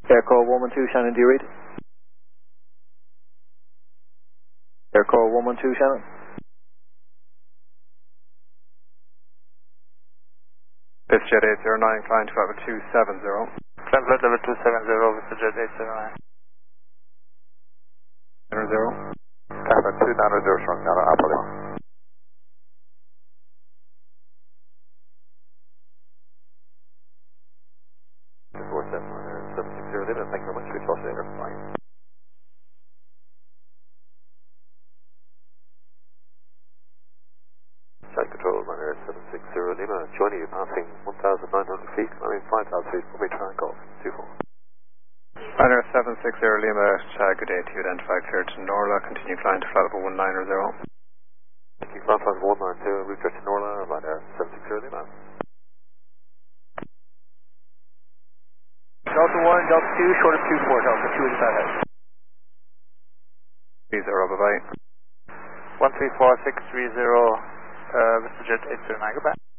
Airco 112 Shannon, do you read? Airco 112 Shannon. VistaJet 809, climb to level 270. Climb flight level 270, VistaJet 809. 0. Kappa 290, strong Nano Alpha Lima. Thank you very much. We cross the air. Fine. Flight control, runner 760 Lima. Joining you passing 1,900 feet. I mean 5,000 feet. We'll be trying golf 24. Runner 760 Lima, good day to you. Identify clear to Norla. Continue climb to flight level 190. Thank you. Climb flight 192. Route to Norla. Runner 760 Lima. Delta 1, Delta 2, short of 24, Delta 2 is ahead. 30, bye-bye. 134630, VistaJet 809, go back.